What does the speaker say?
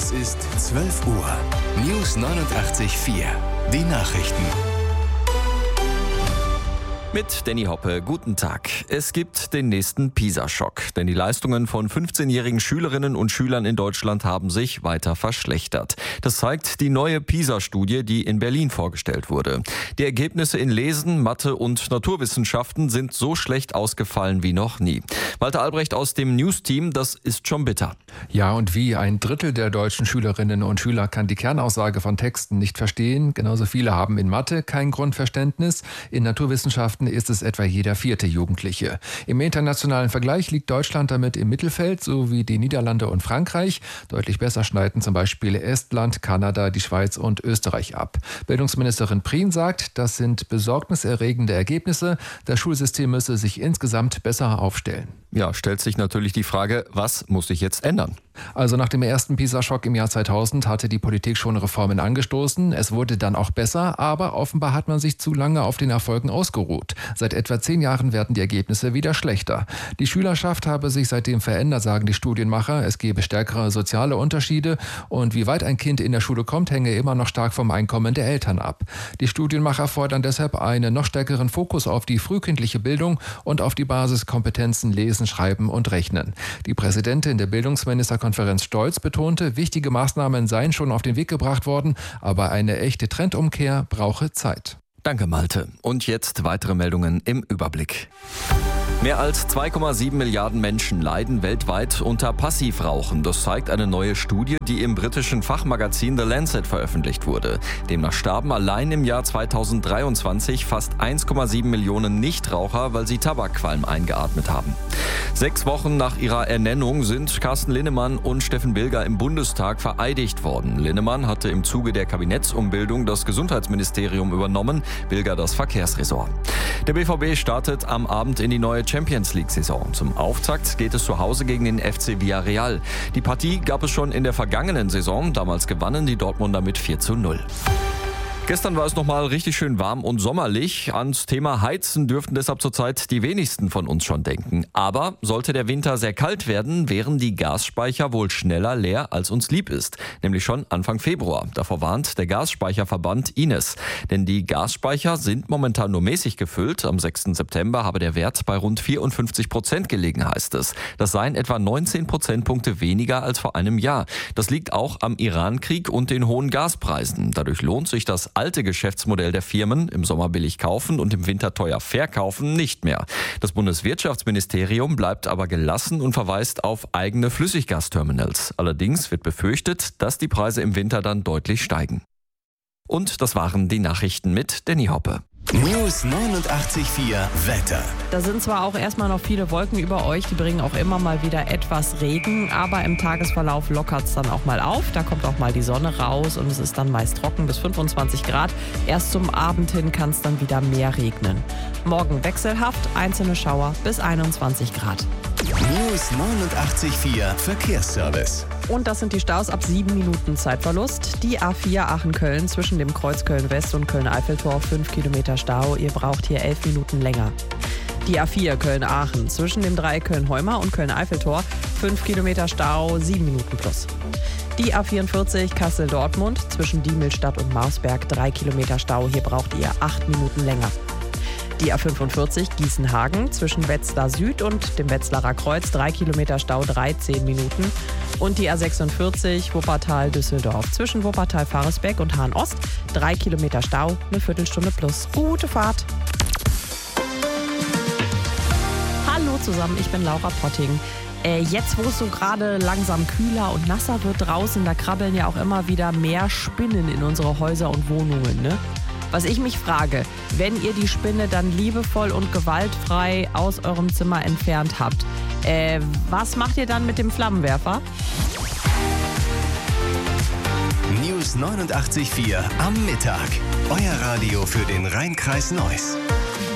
Es ist 12 Uhr. News 89.4. Die Nachrichten. Mit Danny Hoppe, guten Tag. Es gibt den nächsten PISA-Schock, denn die Leistungen von 15-jährigen Schülerinnen und Schülern in Deutschland haben sich weiter verschlechtert. Das zeigt die neue PISA-Studie, die in Berlin vorgestellt wurde. Die Ergebnisse in Lesen, Mathe und Naturwissenschaften sind so schlecht ausgefallen wie noch nie. Walter Albrecht aus dem News-Team, das ist schon bitter. Ja, und wie ein Drittel der deutschen Schülerinnen und Schüler kann die Kernaussage von Texten nicht verstehen. Genauso viele haben in Mathe kein Grundverständnis. In Naturwissenschaften ist es etwa jeder vierte Jugendliche. Im internationalen Vergleich liegt Deutschland damit im Mittelfeld, so wie die Niederlande und Frankreich. Deutlich besser schneiden zum Beispiel Estland, Kanada, die Schweiz und Österreich ab. Bildungsministerin Prien sagt, das sind besorgniserregende Ergebnisse. Das Schulsystem müsse sich insgesamt besser aufstellen. Ja, stellt sich natürlich die Frage, was muss sich jetzt ändern? Also nach dem ersten PISA-Schock im Jahr 2000 hatte die Politik schon Reformen angestoßen. Es wurde dann auch besser, aber offenbar hat man sich zu lange auf den Erfolgen ausgeruht. Seit etwa 10 Jahren werden die Ergebnisse wieder schlechter. Die Schülerschaft habe sich seitdem verändert, sagen die Studienmacher. Es gebe stärkere soziale Unterschiede und wie weit ein Kind in der Schule kommt, hänge immer noch stark vom Einkommen der Eltern ab. Die Studienmacher fordern deshalb einen noch stärkeren Fokus auf die frühkindliche Bildung und auf die Basiskompetenzen Lesen, Schreiben und Rechnen. Die Präsidentin der Bildungsministerkonferenz Stolz betonte, wichtige Maßnahmen seien schon auf den Weg gebracht worden, aber eine echte Trendumkehr brauche Zeit. Danke, Malte. Und jetzt weitere Meldungen im Überblick. Mehr als 2,7 Milliarden Menschen leiden weltweit unter Passivrauchen. Das zeigt eine neue Studie, die im britischen Fachmagazin The Lancet veröffentlicht wurde. Demnach starben allein im Jahr 2023 fast 1,7 Millionen Nichtraucher, weil sie Tabakqualm eingeatmet haben. 6 Wochen nach ihrer Ernennung sind Carsten Linnemann und Steffen Bilger im Bundestag vereidigt worden. Linnemann hatte im Zuge der Kabinettsumbildung das Gesundheitsministerium übernommen, Bilger das Verkehrsressort. Der BVB startet am Abend in die neue Champions-League-Saison. Zum Auftakt geht es zu Hause gegen den FC Villarreal. Die Partie gab es schon in der vergangenen Saison. Damals gewannen die Dortmunder mit 4:0. Gestern war es nochmal richtig schön warm und sommerlich. Ans Thema Heizen dürften deshalb zurzeit die wenigsten von uns schon denken. Aber sollte der Winter sehr kalt werden, wären die Gasspeicher wohl schneller leer, als uns lieb ist. Nämlich schon Anfang Februar. Davor warnt der Gasspeicherverband Ines. Denn die Gasspeicher sind momentan nur mäßig gefüllt. Am 6. September habe der Wert bei rund 54% gelegen, heißt es. Das seien etwa 19 Prozentpunkte weniger als vor einem Jahr. Das liegt auch am Irankrieg und den hohen Gaspreisen. Dadurch lohnt sich das alte Geschäftsmodell der Firmen, im Sommer billig kaufen und im Winter teuer verkaufen, nicht mehr. Das Bundeswirtschaftsministerium bleibt aber gelassen und verweist auf eigene Flüssiggasterminals. Allerdings wird befürchtet, dass die Preise im Winter dann deutlich steigen. Und das waren die Nachrichten mit Danny Hoppe. News 89.4 Wetter. Da sind zwar auch erstmal noch viele Wolken über euch, die bringen auch immer mal wieder etwas Regen, aber im Tagesverlauf lockert es dann auch mal auf. Da kommt auch mal die Sonne raus und es ist dann meist trocken bis 25 Grad. Erst zum Abend hin kann es dann wieder mehr regnen. Morgen wechselhaft, einzelne Schauer bis 21 Grad. News 89.4 Verkehrsservice. Und das sind die Staus ab 7 Minuten Zeitverlust. Die A4 Aachen-Köln zwischen dem Kreuz Köln-West und Köln-Eiffeltor 5 Kilometer Stau. Ihr braucht hier 11 Minuten länger. Die A4 Köln-Aachen zwischen dem Dreieck Köln-Heumar und Köln-Eiffeltor 5 Kilometer Stau, 7 Minuten plus. Die A44 Kassel-Dortmund zwischen Diemelstadt und Marsberg 3 Kilometer Stau. Hier braucht ihr 8 Minuten länger. Die A45 Gießen-Hagen zwischen Wetzlar Süd und dem Wetzlarer Kreuz 3 Kilometer Stau, 13 Minuten. Und die A46 Wuppertal-Düsseldorf zwischen Wuppertal-Faresbeck und Hahn-Ost 3 Kilometer Stau, eine Viertelstunde plus. Gute Fahrt! Hallo zusammen, ich bin Laura Potting. Jetzt, wo es so gerade langsam kühler und nasser wird draußen, da krabbeln ja auch immer wieder mehr Spinnen in unsere Häuser und Wohnungen, ne? Was ich mich frage, wenn ihr die Spinne dann liebevoll und gewaltfrei aus eurem Zimmer entfernt habt, was macht ihr dann mit dem Flammenwerfer? News 89.4 am Mittag. Euer Radio für den Rhein-Kreis Neuss.